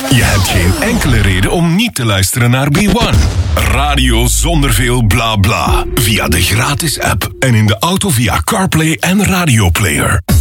Je hebt geen enkele reden om niet te luisteren naar B1. Radio zonder veel bla bla. Via de gratis app en in de auto via CarPlay en Radio Player.